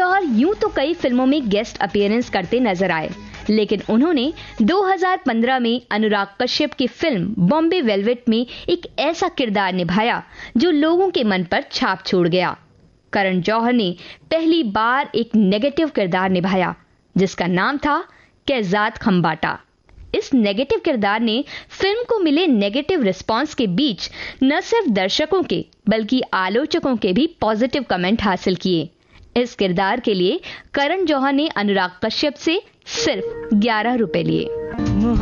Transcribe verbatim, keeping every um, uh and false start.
जौहर यूं तो कई फिल्मों में गेस्ट अपीयरेंस करते नजर आए, लेकिन उन्होंने दो हज़ार पंद्रह में अनुराग कश्यप की फिल्म बॉम्बे वेलवेट में एक ऐसा किरदार निभाया जो लोगों के मन पर छाप छोड़ गया। करण जौहर ने पहली बार एक नेगेटिव किरदार निभाया जिसका नाम था कैजात खंबाटा। इस नेगेटिव किरदार ने फिल्म को मिले नेगेटिव रिस्पांस के बीच न सिर्फ दर्शकों के बल्कि आलोचकों के भी पॉजिटिव कमेंट हासिल किए। इस किरदार के लिए करण जौहर ने अनुराग कश्यप से सिर्फ ग्यारह रुपए लिए।